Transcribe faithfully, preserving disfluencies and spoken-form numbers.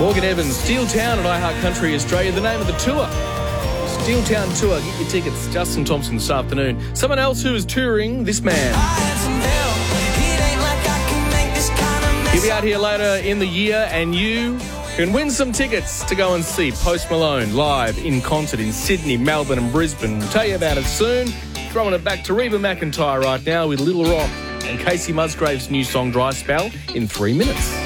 Morgan Evans, Steel Town at iHeart Country Australia, the name of the tour. Steel Town Tour. Get your tickets. Justin Thompson this afternoon. Someone else who is touring, this man. He'll be out here later in the year, and you can win some tickets to go and see Post Malone live in concert in Sydney, Melbourne and Brisbane. We'll tell you about it soon. Throwing it back to Reba McEntire right now with Little Rock and Casey Musgrave's new song Dry Spell in three minutes.